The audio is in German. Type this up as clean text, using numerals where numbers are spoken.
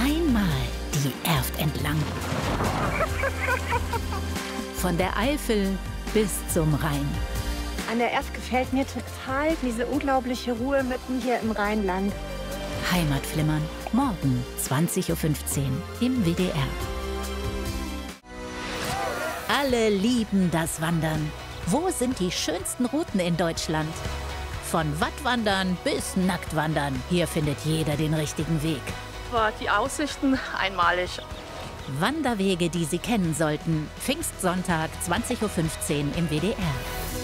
Einmal die Erft entlang. Von der Eifel bis zum Rhein. An der Erft gefällt mir total diese unglaubliche Ruhe mitten hier im Rheinland. Heimatflimmern, morgen 20:15 Uhr im WDR. Alle lieben das Wandern. Wo sind die schönsten Routen in Deutschland? Von Wattwandern bis Nacktwandern. Hier findet jeder den richtigen Weg. Die Aussichten einmalig. Wanderwege, die Sie kennen sollten. Pfingstsonntag 20:15 Uhr im WDR.